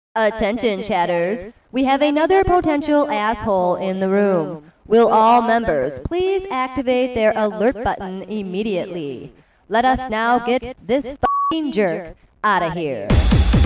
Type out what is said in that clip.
Attention, chatters. We have another potential asshole in the room. Will all members please activate their alert button immediately? Let us now get this f***ing jerk out of here.